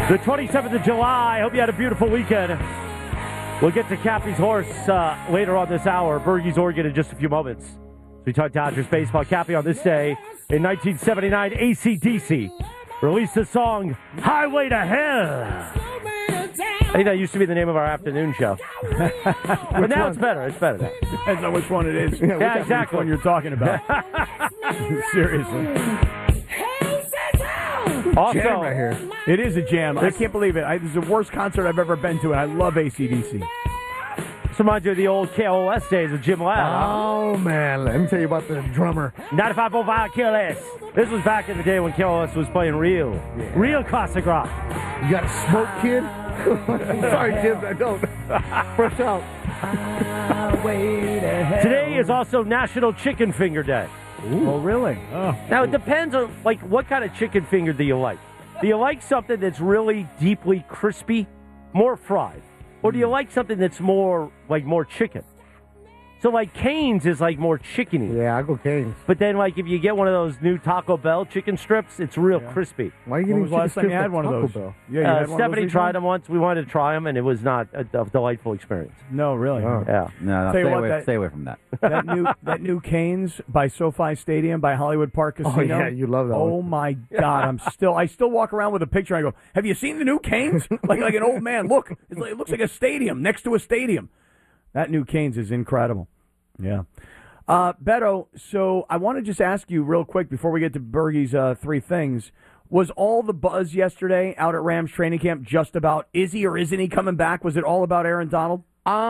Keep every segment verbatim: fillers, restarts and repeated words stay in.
The twenty-seventh of July. I hope you had a beautiful weekend. We'll get to Cappy's horse uh, later on this hour. Bergie's Oregon in just a few moments. We talk Dodgers baseball. Cappy, on this day in nineteen seventy-nine, A C D C released the song Highway to Hell. I think that used to be the name of our afternoon show. But now one? It's better. It's better now. Depends on which one it is. Yeah, yeah exactly. One you're talking about. Seriously. Also, jam right here. It is a jam. I can't believe it. I, this is the worst concert I've ever been to, and I love A C D C. This reminds you of the old K O S days of Jim Ladd. Oh, huh? Man. Let me tell you about the drummer. ninety-five point five K O S. This was back in the day when K O S was playing real, yeah. real classic rock. You got a smoke, kid? Sorry, Jim, I don't. Fresh out. Today is also National Chicken Finger Day. Ooh. Oh, really? Oh. Now, it depends on, like, what kind of chicken finger do you like? Do you like something that's really deeply crispy, more fried? Or do you like something that's more, like, more chicken? So, like, Cane's is, like, more chickeny. Yeah, I go Cane's. But then, like, if you get one of those new Taco Bell chicken strips, it's real yeah. crispy. Why are you getting chicken last time you had one of those? Bell? Yeah, you uh, had one Stephanie of those tried them once. We wanted to try them, and it was not a, a delightful experience. No, really? Oh. Yeah. No, no stay, what, away, that, stay away from that. That new that new Cane's by SoFi Stadium, by Hollywood Park Casino. Oh, yeah, you love that Oh, one. my God. I'm still, I still walk around with a picture. I go, have you seen the new Cane's? like, like an old man. Look, it looks like a stadium next to a stadium. That new Cane's is incredible. Yeah. Uh, Beto, so I want to just ask you real quick before we get to Bergie's uh, three things. Was all the buzz yesterday out at Rams training camp just about is he or isn't he coming back? Was it all about Aaron Donald?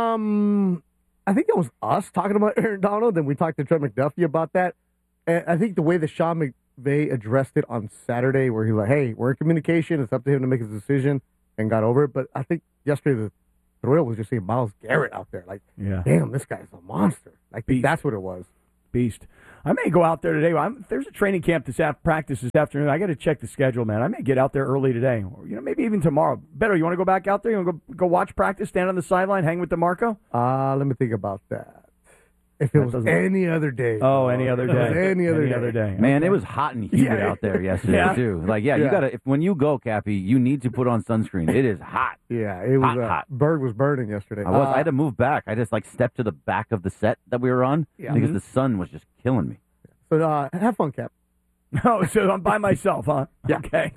Um, I think that was us talking about Aaron Donald, and we talked to Trent McDuffie about that. And I think the way that Sean McVay addressed it on Saturday, where he was like, hey, we're in communication, it's up to him to make his decision, and got over it. But I think yesterday the thrill was just seeing Myles Garrett out there. Like, yeah. damn, this guy's a monster. Like, Beast. That's what it was. Beast. I may go out there today. I'm, there's a training camp this after practice this afternoon. I got to check the schedule, man. I may get out there early today, or you know, maybe even tomorrow. Better, you want to go back out there? You want to go, go watch practice, stand on the sideline, hang with DeMarco? Uh, let me think about that. If it was any other day. Oh, any other day. any other any day. Other day. Man, okay. It was hot and humid yeah. out there yesterday, yeah. too. Like, yeah, yeah. you got to, when you go, Cappy, you need to put on sunscreen. It is hot. Yeah, it was hot, uh, hot. Berg was burning yesterday. I was. Uh, I had to move back. I just, like, stepped to the back of the set that we were on yeah. because mm-hmm. the sun was just killing me. So, uh, have fun, Cap. Oh, so I'm by myself, huh? Yeah. Okay.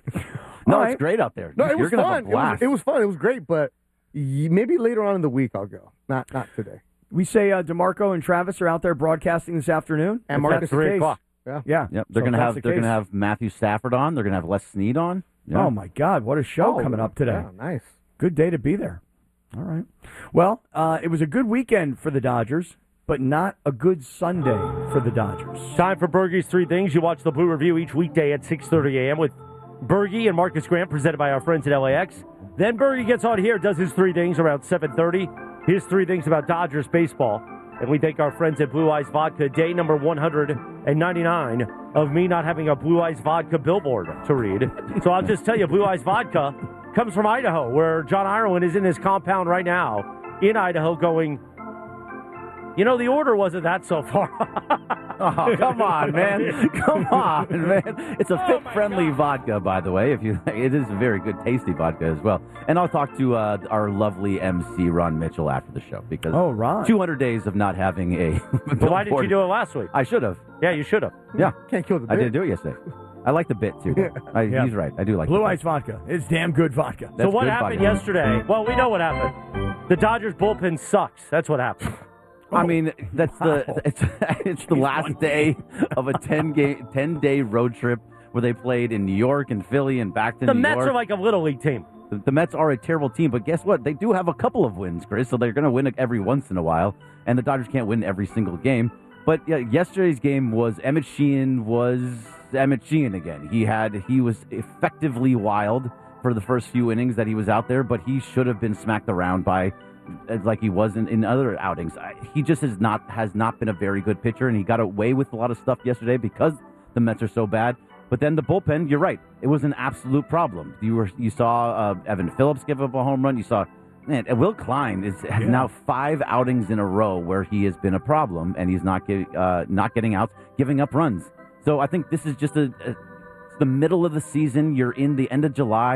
no, right. it's great out there. No, it You're was gonna fun. have a blast. It was, it was fun. It was great, but maybe later on in the week I'll go. Not not today. We say uh, DeMarco and Travis are out there broadcasting this afternoon, and Marcus three o'clock. Yeah, yeah. Yep. They're so gonna have the they're case. gonna have Matthew Stafford on. They're gonna have Les Snead on. Yeah. Oh my God, what a show oh, coming up today! Yeah, nice. Good day to be there. All right. Well, uh, it was a good weekend for the Dodgers, but not a good Sunday for the Dodgers. Time for Bergie's Three Things. You watch the Blue Review each weekday at six thirty a.m. with Bergie and Marcus Grant, presented by our friends at L A X. Then Bergie gets on here, does his three things around seven thirty. His three things about Dodgers baseball. And we thank our friends at Blue Eyes Vodka. Day number one hundred ninety-nine of me not having a Blue Eyes Vodka billboard to read. So I'll just tell you, Blue Eyes Vodka comes from Idaho, where John Ireland is in his compound right now in Idaho going, you know, the order wasn't that so far. Oh, come on, man. Come on, man. It's a fit-friendly vodka, by the way. If you, It is a very good, tasty vodka as well. And I'll talk to uh, our lovely M C, Ron Mitchell, after the show. Because oh, Ron. two hundred days of not having a Well, why didn't you do it last week? I should have. Yeah, you should have. Yeah. Can't kill the bit. I didn't do it yesterday. I like the bit, too. I, yeah. He's right. I do like Blue the Eyes Vodka. It's damn good vodka. That's so what happened vodka. yesterday? Well, we know what happened. The Dodgers bullpen sucks. That's what happened. I mean, that's the wow. it's it's the last day of a ten game ten day road trip where they played in New York and Philly and back to the New Mets York. are like a little league team. The, the Mets are a terrible team, but guess what? They do have a couple of wins, Chris. So they're going to win every once in a while, and the Dodgers can't win every single game. But yeah, yesterday's game was Emmett Sheehan was Emmett Sheehan again. He had he was effectively wild for the first few innings that he was out there, but he should have been smacked around by. Like he was in, in other outings. He just has not has not been a very good pitcher, and he got away with a lot of stuff yesterday because the Mets are so bad. But then the bullpen, you're right, it was an absolute problem. You were you saw uh, Evan Phillips give up a home run. You saw man, Will Klein is, has yeah. now five outings in a row where he has been a problem, and he's not get, uh, not getting outs, giving up runs. So I think this is just a, a it's the middle of the season. You're in the end of July.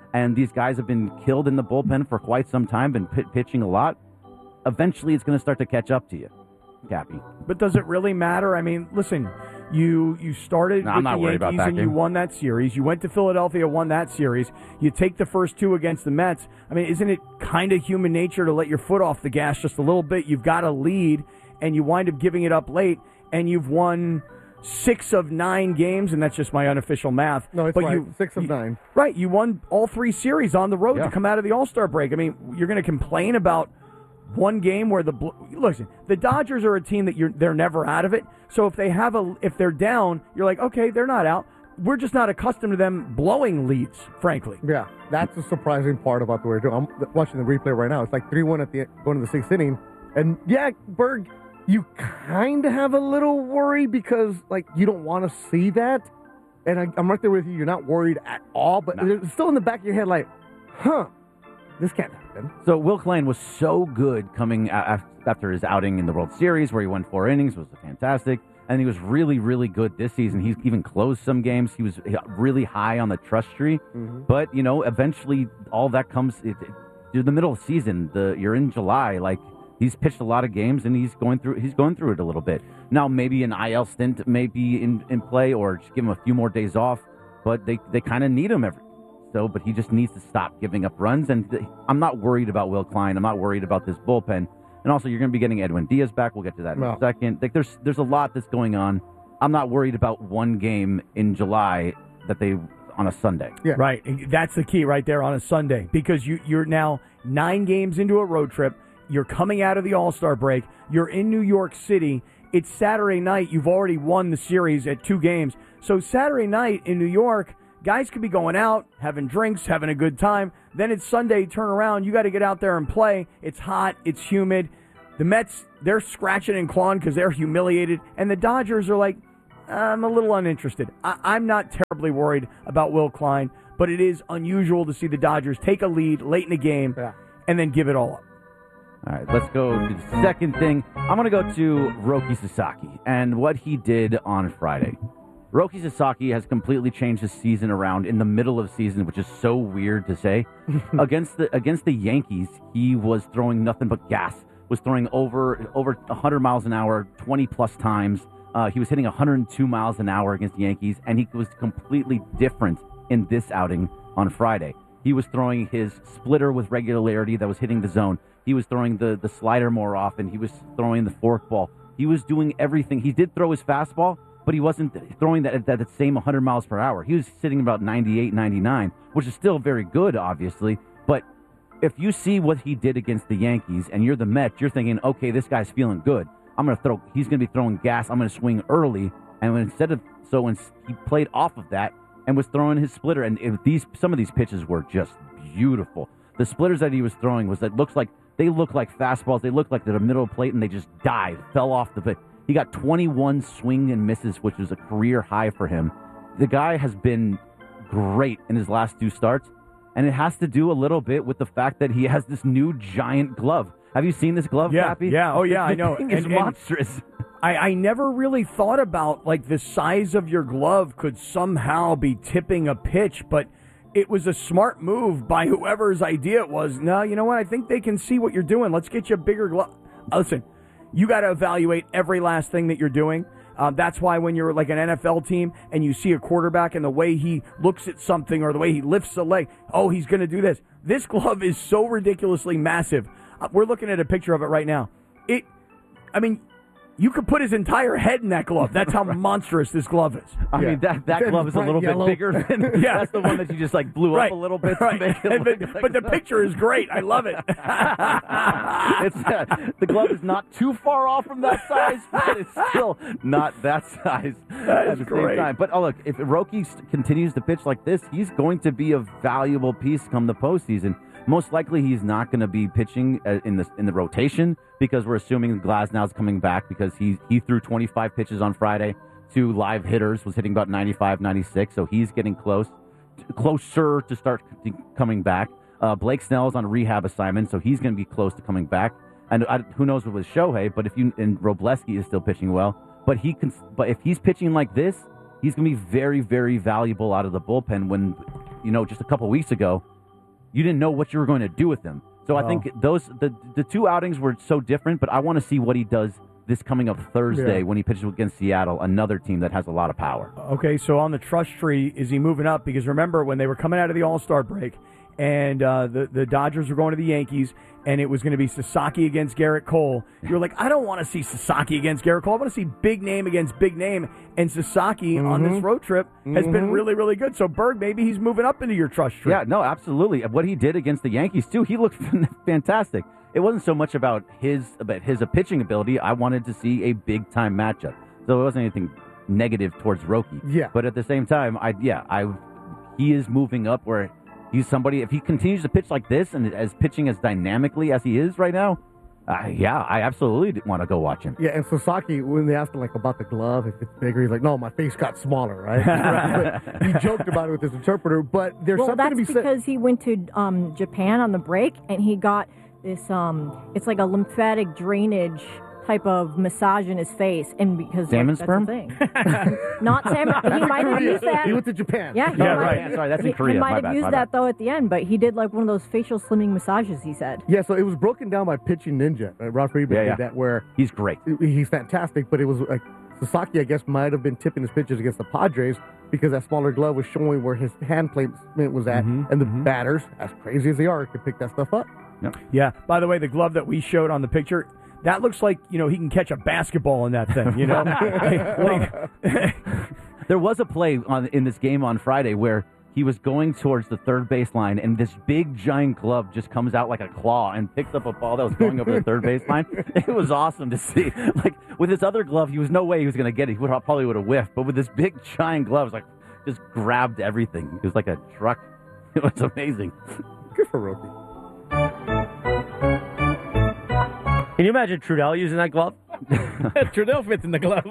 and these guys have been killed in the bullpen for quite some time, been p- pitching a lot, eventually it's going to start to catch up to you, Cappy. But does it really matter? I mean, listen, you you started No, with I'm not the worried about Yankees that and you game. won that series. You went to Philadelphia, won that series. You take the first two against the Mets. I mean, isn't it kind of human nature to let your foot off the gas just a little bit? You've got a lead, and you wind up giving it up late, and you've won six of nine games, and that's just my unofficial math. No, it's but right. You, Six of you- nine. Right. You won all three series on the road Yeah. to come out of the All-Star break. I mean, you're going to complain about one game where the Bl- listen, the Dodgers are a team that you're they're never out of it. So if they have a if they're down, you're like, okay, they're not out. We're just not accustomed to them blowing leads, frankly. Yeah, that's the surprising part about the way they're doing. I'm watching the replay right now. It's like three one at the going to the sixth inning. And yeah, Berg, you kind of have a little worry because, like, you don't want to see that. And I, I'm right there with you. You're not worried at all, but No. it's still in the back of your head, like, huh, this can't happen. So Will Klein was so good coming a- af- after his outing in the World Series where he won four innings, was fantastic. And he was really, really good this season. He's even closed some games. He was really high on the trust tree. Mm-hmm. But, you know, eventually all that comes it, it, through the middle of the season. The, you're in July. Like, he's pitched a lot of games, and he's going through he's going through it a little bit. Now, maybe an I L stint may be in, in play or just give him a few more days off. But they, they kind of need him every so. But he just needs to stop giving up runs. And th- I'm not worried about Will Klein. I'm not worried about this bullpen. And also, you're going to be getting Edwin Diaz back. We'll get to that in No. a second. Like, there's there's a lot that's going on. I'm not worried about one game in July that they on a Sunday. Yeah. Right. And that's the key right there on a Sunday because you, you're now nine games into a road trip. You're coming out of the All-Star break. You're in New York City. It's Saturday night. You've already won the series at two games. So Saturday night in New York, guys could be going out, having drinks, having a good time. Then it's Sunday, turn around. You got to get out there and play. It's hot. It's humid. The Mets, they're scratching and clawing because they're humiliated. And the Dodgers are like, I'm a little uninterested. I- I'm not terribly worried about Will Klein, but it is unusual to see the Dodgers take a lead late in the game Yeah. and then give it all up. All right, let's go to the second thing. I'm going to go to Roki Sasaki and what he did on Friday. Roki Sasaki has completely changed his season around in the middle of season, which is so weird to say. against the against the Yankees, he was throwing nothing but gas. Was throwing over over one hundred miles an hour, twenty plus times. Uh, he was hitting one hundred two miles an hour against the Yankees, and he was completely different in this outing on Friday. He was throwing his splitter with regularity that was hitting the zone. He was throwing the, the slider more often. He was throwing the forkball. He was doing everything. He did throw his fastball, but he wasn't throwing that at that same one hundred miles per hour. He was sitting about ninety-eight, ninety-nine, which is still very good, obviously. But if you see what he did against the Yankees and you're the Mets, you're thinking, okay, this guy's feeling good. I'm going to throw, he's going to be throwing gas. I'm going to swing early. And when instead of, so when he played off of that and was throwing his splitter, and if these, some of these pitches were just beautiful. The splitters that he was throwing was that looks like, they look like fastballs. They look like they're the middle of the plate and they just died, fell off the plate. He got twenty-one swing and misses, which was a career high for him. The guy has been great in his last two starts. And it has to do a little bit with the fact that he has this new giant glove. Have you seen this glove, Yeah, Pappy? yeah, oh, yeah, The I know. thing is And- and- monstrous. I, I never really thought about, like, the size of your glove could somehow be tipping a pitch, but it was a smart move by whoever's idea it was. No, you know what? I think they can see what you're doing. Let's get you a bigger glove. Listen, you got to evaluate every last thing that you're doing. Uh, that's why when you're like an N F L team and you see a quarterback and the way he looks at something or the way he lifts a leg, oh, he's going to do this. This glove is so ridiculously massive. Uh, we're looking at a picture of it right now. It, I mean, you could put his entire head in that glove. That's how monstrous this glove is. I Yeah. mean, that, that It's glove is a bright little yellow. bit bigger than Yeah. that's the one that you just like blew Right. up a little bit. Right. To make it but, look like but the that. picture is great. I love it. it's, uh, the glove is not too far off from that size, but it's still not that size That at is the great. same time. But oh, look, if Roki continues to pitch like this, he's going to be a valuable piece come the postseason. Most likely, he's not going to be pitching uh, in the in the rotation because we're assuming Glasnow's coming back because he he threw twenty-five pitches on Friday to live hitters, was hitting about ninety-five, ninety-six, so he's getting close, closer to start coming back. Uh, Blake Snell's on a rehab assignment, so he's going to be close to coming back. And I, who knows with Shohei, but if you and Robleski is still pitching well, but he can. But if he's pitching like this, he's going to be very, very valuable out of the bullpen. When you know, just a couple weeks ago, you didn't know what you were going to do with him. So I Oh. think those the the two outings were so different, but I want to see what he does this coming up Thursday Yeah. when he pitches against Seattle, another team that has a lot of power. Okay, so on the trust tree, is he moving up? Because remember, when they were coming out of the All-Star break, and uh, the, the Dodgers were going to the Yankees, and it was going to be Sasaki against Garrett Cole, you were like, I don't want to see Sasaki against Garrett Cole. I want to see big name against big name. And Sasaki on this road trip has been really, really good. So, Berg, maybe he's moving up into your trust tree. Yeah, no, absolutely. What he did against the Yankees too, he looked fantastic. It wasn't so much about his about his pitching ability. I wanted to see a big time matchup, so it wasn't anything negative towards Roki. Yeah. But at the same time, I yeah, I he is moving up where he's somebody. If he continues to pitch like this and as pitching as dynamically as he is right now, uh, yeah, I absolutely want to go watch him. Yeah, and Sasaki, when they asked him like about the glove, if it's bigger, he's like, "No, my face got smaller." Right? But he joked about it with his interpreter. But there's Well, something that's to be said. because he went to um, Japan on the break, and he got this. Um, it's like a lymphatic drainage type of massage in his face, and because Salmon like, sperm? that's the thing. Not salmon. He might have used that. He went to Japan. Yeah, he Yeah, might right. have- Sorry, that's in he- Korea. He My might have bad, used my that bad. though at the end, but he did like one of those facial slimming massages. He said. Yeah, so it was broken down by Pitching Ninja. Right? Rod Friedman Yeah, did yeah. that where He's great. he's fantastic, but it was like Sasaki, I guess, might have been tipping his pitches against the Padres because that smaller glove was showing where his hand placement was at, Mhm, and the mhm. batters, as crazy as they are, can pick that stuff up. Yeah. By the way, the glove that we showed on the picture, that looks like, you know, he can catch a basketball in that thing, you know? Like- like- There was a play on in this game on Friday where he was going towards the third base line, and this big giant glove just comes out like a claw and picks up a ball that was going over the third base line. It was awesome to see. Like with his other glove, he was no way he was going to get it. He would probably would have whiffed, but with this big giant glove, it was like just grabbed everything. It was like a truck. It was amazing. Good for Roki. Can you imagine Trudell using that glove? Trudell fits in the glove.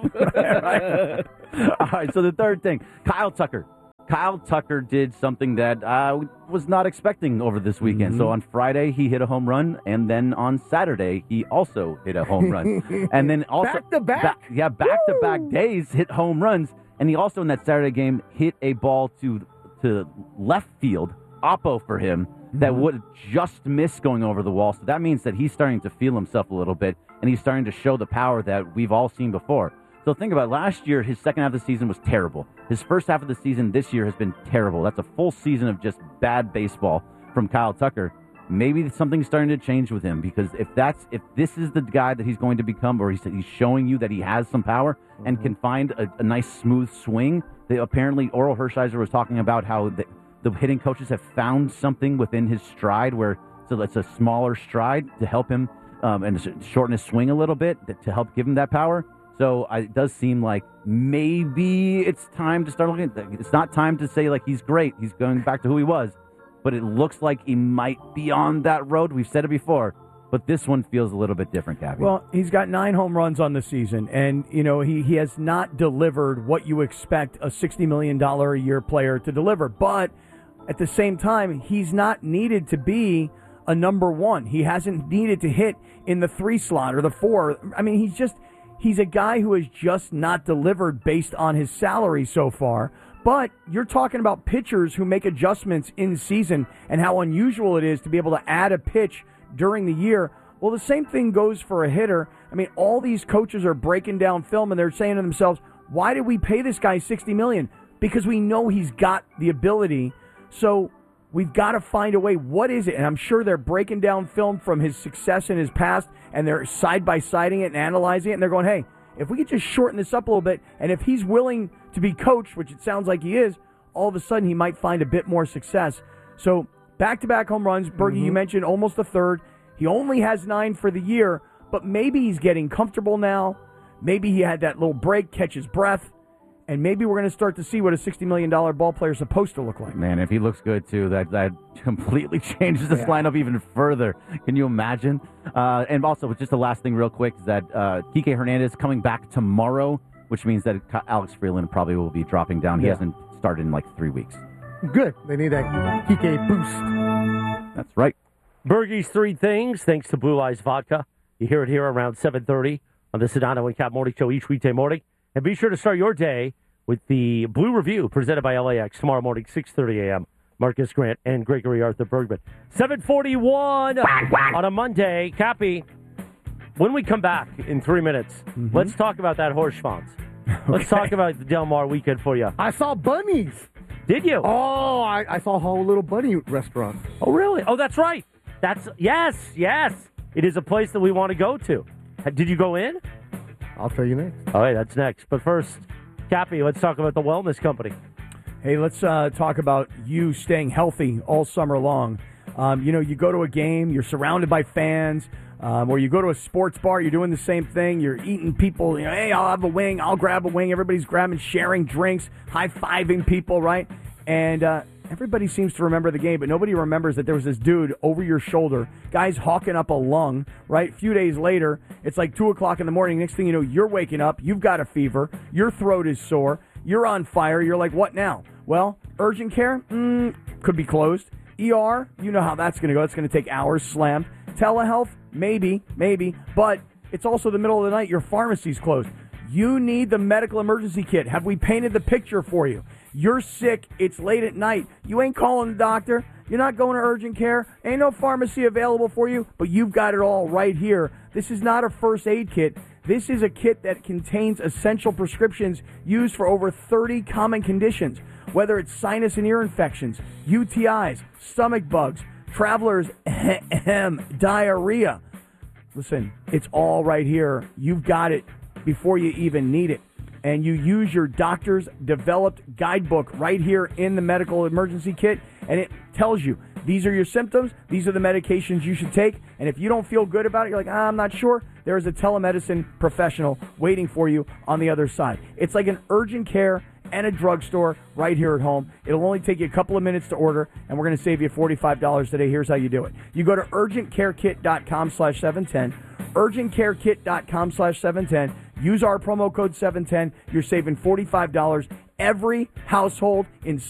Right. All right, so the third thing, Kyle Tucker. Kyle Tucker did something that I was not expecting over this weekend. Mm-hmm. So on Friday, he hit a home run, and then on Saturday, he also hit a home run. And then also Back to back? ba- yeah, back to back days hit home runs. And he also in that Saturday game hit a ball to to left field, oppo for him, that Mm-hmm. would just miss going over the wall. So that means that he's starting to feel himself a little bit, and he's starting to show the power that we've all seen before. So think about it. Last year, his second half of the season was terrible. His first half of the season this year has been terrible. That's a full season of just bad baseball from Kyle Tucker. Maybe something's starting to change with him, because if that's if this is the guy that he's going to become, or he's, he's showing you that he has some power and can find a, a nice smooth swing. They, apparently, Oral Hershiser was talking about how the, the hitting coaches have found something within his stride where so it's a smaller stride to help him um, and to shorten his swing a little bit to help give him that power. So I, it does seem like maybe it's time to start looking. It's not time to say like he's great. He's going back to who he was, but it looks like he might be on that road. We've said it before, but this one feels a little bit different, Cappy. Well, he's got nine home runs on the season, and, you know, he, he has not delivered what you expect a sixty million dollars a year player to deliver. But at the same time, he's not needed to be a number one. He hasn't needed to hit in the three slot or the four. I mean, he's just, he's a guy who has just not delivered based on his salary so far. But you're talking about pitchers who make adjustments in season and how unusual it is to be able to add a pitch during the year. Well, the same thing goes for a hitter. I mean, all these coaches are breaking down film and they're saying to themselves, why did we pay this guy sixty million dollars? Because we know he's got the ability. So we've got to find a way. What is it? And I'm sure they're breaking down film from his success in his past, and they're side-by-siding it and analyzing it, and they're going, hey, if we could just shorten this up a little bit, and if he's willing to be coached, which it sounds like he is, all of a sudden he might find a bit more success. So back-to-back home runs. Bergie, Mm-hmm. you mentioned almost a third. He only has nine for the year, but maybe he's getting comfortable now. Maybe he had that little break, catch his breath, and maybe we're going to start to see what a sixty million dollars ball player is supposed to look like. Man, if he looks good too, that that completely changes this Yeah. lineup even further. Can you imagine? Uh, and also, just the last thing, real quick, is that uh, Kike Hernandez coming back tomorrow, which means that Alex Freeland probably will be dropping down. He Yeah. hasn't started in like three weeks. Good. They need that Kike boost. That's right. Bergie's Three Things, thanks to Blue Eyes Vodka. You hear it here around seven thirty on the Sedano and Cap Morning Show each weekday morning. And be sure to start your day with the Blue Review presented by L A X tomorrow morning, six thirty a.m. Marcus Grant and Gregory Arthur Bergman. seven forty-one on a Monday. Cappy, when we come back in three minutes, mm-hmm. let's talk about that Hirschfonz. Okay. Let's talk about the Del Mar weekend for you. I saw bunnies. Did you? Oh, I, I saw a whole little bunny restaurant. Oh, really? Oh, that's right. That's yes, yes. It is a place that we want to go to. Did you go in? I'll tell you next. All right, that's next. But first, Cappy, let's talk about the Wellness Company. Hey, let's uh, talk about you staying healthy all summer long. Um, you know, you go to a game, you're surrounded by fans, um, or you go to a sports bar, you're doing the same thing. You're eating people, you know, hey, I'll have a wing, I'll grab a wing. Everybody's grabbing, sharing drinks, high-fiving people, right? And uh, everybody seems to remember the game, but nobody remembers that there was this dude over your shoulder, guys hawking up a lung, right? A few days later, it's like two o'clock in the morning. Next thing you know, you're waking up, you've got a fever, your throat is sore, you're on fire. You're like, what now? Well, urgent care, mm, could be closed. E R, you know how that's going to go. It's going to take hours slammed. Telehealth, maybe, maybe. But it's also the middle of the night. Your pharmacy's closed. You need the medical emergency kit. Have we painted the picture for you? You're sick. It's late at night. You ain't calling the doctor. You're not going to urgent care. Ain't no pharmacy available for you, but you've got it all right here. This is not a first aid kit. This is a kit that contains essential prescriptions used for over thirty common conditions, whether it's sinus and ear infections, U T Is, stomach bugs, travelers, diarrhea. Listen, it's all right here. You've got it before you even need it. And you use your doctor's developed guidebook right here in the medical emergency kit, and it tells you these are your symptoms, these are the medications you should take, and if you don't feel good about it, you're like, ah, I'm not sure, there is a telemedicine professional waiting for you on the other side. It's like an urgent care and a drugstore right here at home. It'll only take you a couple of minutes to order, and we're going to save you forty-five dollars today. Here's how you do it. You go to urgentcarekit.com slash 710, urgentcarekit.com slash 710. Use our promo code seven ten. You're saving forty-five dollars. Every household in